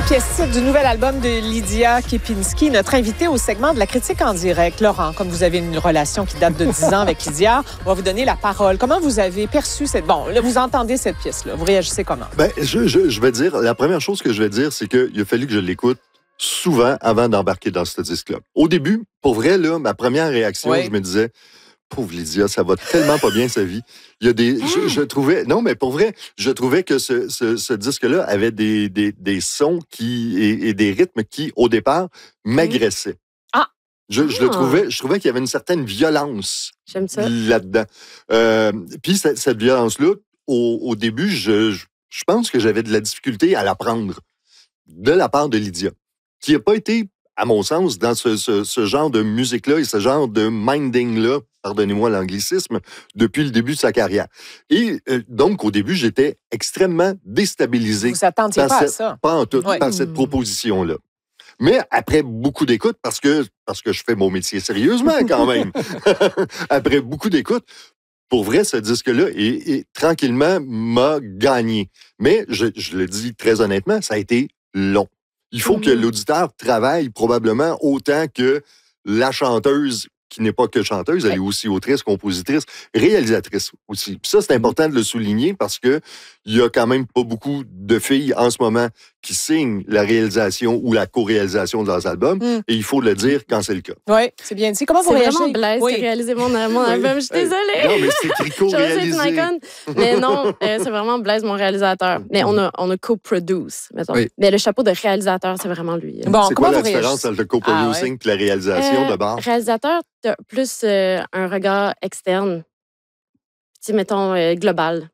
Pièce titre du nouvel album de Lydia Kepinski, notre invitée au segment de la critique en direct. Laurent, comme vous avez une relation qui date de 10 ans avec Lydia, on va vous donner la parole. Comment vous avez perçu cette... Bon, là, vous entendez cette pièce-là. Vous réagissez comment? Ben, je vais dire, la première chose que je vais dire, c'est qu'il a fallu que je l'écoute souvent avant d'embarquer dans ce disque-là. Au début, pour vrai, là, ma première réaction, je me disais, pauvre Lydia, ça va tellement pas bien sa vie. Il y a des, je trouvais, non, mais pour vrai, je trouvais que ce disque-là avait des sons et des rythmes qui, au départ, m'agressaient. Ah! Je le trouvais, je trouvais qu'il y avait une certaine violence là-dedans. Puis cette violence-là, au début, je pense que j'avais de la difficulté à la prendre de la part de Lydia, qui n'a pas été, à mon sens, dans ce genre de musique-là et ce genre de minding-là, pardonnez-moi l'anglicisme, depuis le début de sa carrière. Et donc, au début, j'étais extrêmement déstabilisé. Vous attendiez pas à ça? Pas en tout, par cette proposition-là. Mais après beaucoup d'écoute, parce que je fais mon métier sérieusement quand même, après beaucoup d'écoute, pour vrai, ce disque-là, tranquillement, m'a gagné. Mais, je le dis très honnêtement, ça a été long. Il faut que l'auditeur travaille probablement autant que la chanteuse, qui n'est pas que chanteuse, elle est aussi autrice, compositrice, réalisatrice aussi. Puis ça, c'est important de le souligner parce que il y a quand même pas beaucoup de filles en ce moment qui signent la réalisation ou la co-réalisation de leurs albums. Et il faut le dire quand c'est le cas. Oui, c'est bien dit. Comment vous réagissez? C'est vraiment Blaise qui a réalisé mon album. Je suis désolée. Non, mais c'est écrit co-réalisé. Mais non, c'est vraiment Blaise, mon réalisateur. Mais on a co-produce, mettons. Oui. Mais le chapeau de réalisateur, c'est vraiment lui. Bon, c'est quoi la différence entre le co-producing et la réalisation de base? Réalisateur, t'as plus un regard externe. Tu sais, mettons, global.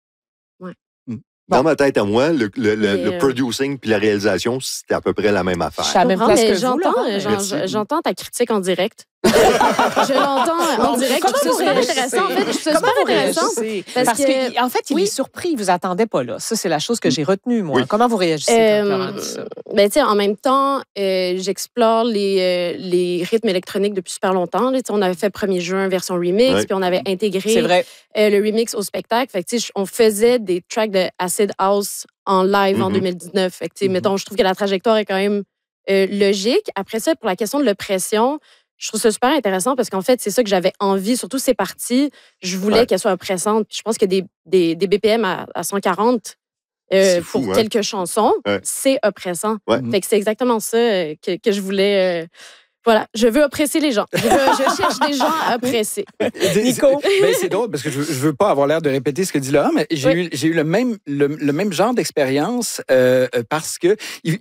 Dans ma tête à moi, le producing puis la réalisation, c'était à peu près la même affaire. Je suis à la même place que vous, j'entends ta critique en direct. Je l'entends en direct. C'est super intéressant. En fait, c'est super intéressant. Parce qu'en fait, il est surpris. Il ne vous attendait pas là. Ça, c'est la chose que j'ai retenue, moi. Oui. Comment vous réagissez quand Laurent dit ça? Ben, en même temps, j'explore les rythmes électroniques depuis super longtemps. Là, on avait fait 1er juin version remix, puis on avait intégré le remix au spectacle. Fait que, on faisait des tracks de Acid House en live en 2019. Fait que, mettons, je trouve que la trajectoire est quand même logique. Après ça, pour la question de l'oppression, je trouve ça super intéressant parce qu'en fait, c'est ça que j'avais envie, surtout ces parties. Je voulais qu'elles soient oppressantes. Puis je pense que des BPM à 140 fou, pour quelques chansons, c'est oppressant. Fait que c'est exactement ça que je voulais... Voilà, je veux oppresser les gens. Je cherche des gens à oppresser. Nico? Ben, c'est drôle parce que je veux pas avoir l'air de répéter ce que dit Laurent, mais j'ai eu le même genre d'expérience parce que